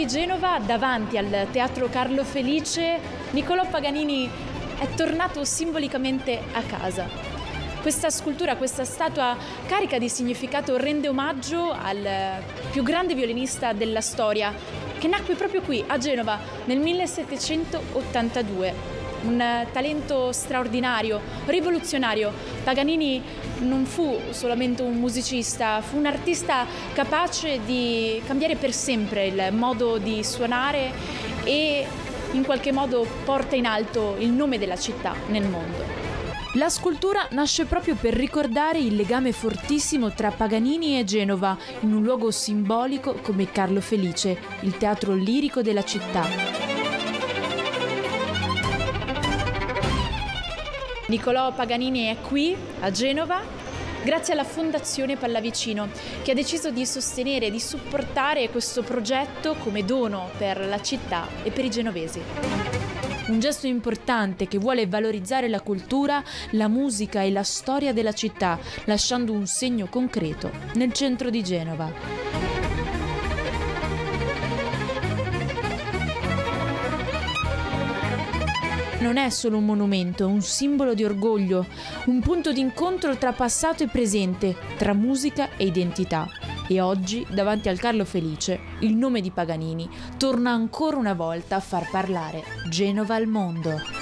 di Genova, davanti al Teatro Carlo Felice, Niccolò Paganini è tornato simbolicamente a casa. Questa scultura, questa statua carica di significato rende omaggio al più grande violinista della storia, che nacque proprio qui, a Genova, nel 1782. Un talento straordinario, rivoluzionario. Paganini non fu solamente un musicista, fu un artista capace di cambiare per sempre il modo di suonare e in qualche modo porta in alto il nome della città nel mondo. La scultura nasce proprio per ricordare il legame fortissimo tra Paganini e Genova, in un luogo simbolico come Carlo Felice, il teatro lirico della città. Niccolò Paganini è qui, a Genova, grazie alla Fondazione Pallavicino, che ha deciso di sostenere e di supportare questo progetto come dono per la città e per i genovesi. Un gesto importante che vuole valorizzare la cultura, la musica e la storia della città, lasciando un segno concreto nel centro di Genova. Non è solo un monumento, è un simbolo di orgoglio, un punto di incontro tra passato e presente, tra musica e identità. E oggi, davanti al Carlo Felice, il nome di Paganini torna ancora una volta a far parlare Genova al mondo.